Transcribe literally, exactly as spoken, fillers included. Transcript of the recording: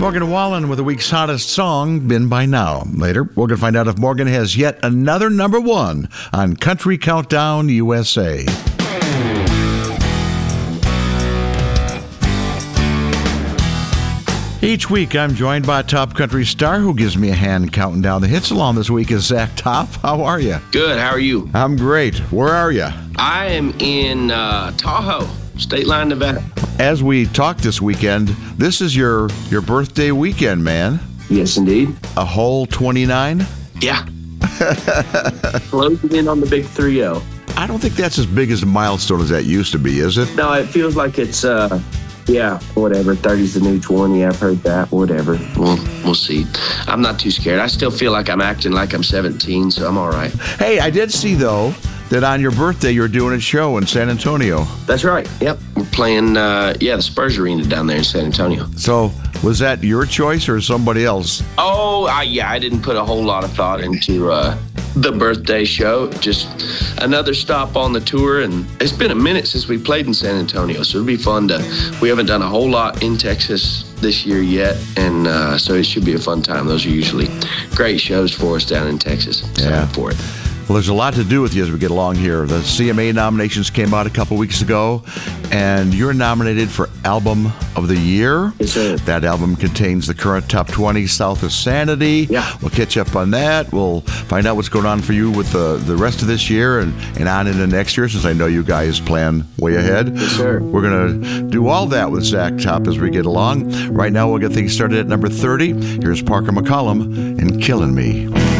Morgan Wallen with the week's hottest song, Been By Now. Later, we're going to find out if Morgan has yet another number one on Country Countdown U S A. Each week, I'm joined by a top country star who gives me a hand counting down the hits. Along this week is Zach Top. How are you? Good. How are you? I'm great. Where are you? I am in uh, Tahoe, State Line, Nevada. As we talk this weekend, this is your, your birthday weekend, man. Yes, indeed. A whole twenty-nine? Yeah. Closing in on the big three oh. I don't think that's as big as a milestone as that used to be, is it? No, it feels like it's... Uh, Yeah, whatever. thirty's the new twenty. I've heard that. Whatever. We'll, we'll see. I'm not too scared. I still feel like I'm acting like I'm seventeen, so I'm all right. Hey, I did see, though, that on your birthday you're doing a show in San Antonio. That's right. Yep. We're playing, uh, yeah, the Spurs Arena down there in San Antonio. So was that your choice or somebody else? Oh, I, yeah, I didn't put a whole lot of thought into uh, the birthday show. Just another stop on the tour, and it's been a minute since we played in San Antonio, so it'll be fun to, we haven't done a whole lot in Texas this year yet, and uh, so it should be a fun time. Those are usually great shows for us down in Texas. So Yeah. I'm for it. Well, there's a lot to do with you as we get along here. The C M A nominations came out a couple weeks ago, and you're nominated for Album of the Year. Yes, sir. That album contains the current top twenty, South of Sanity. Yeah. We'll catch up on that. We'll find out what's going on for you with the, the rest of this year and, and on into next year, since I know you guys plan way ahead. Yes, sir. We're going to do all that with Zach Top as we get along. Right now, we'll get things started at number thirty. Here's Parker McCollum and Killing Me.